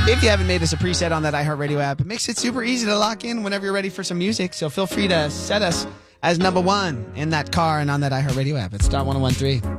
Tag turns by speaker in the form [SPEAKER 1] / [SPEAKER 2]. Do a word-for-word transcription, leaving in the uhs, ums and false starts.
[SPEAKER 1] If you haven't made us a preset on that iHeartRadio app, it makes it super easy to lock in whenever you're ready for some music. So feel free to set us as number one in that car and on that iHeartRadio app. It's Star one oh one three.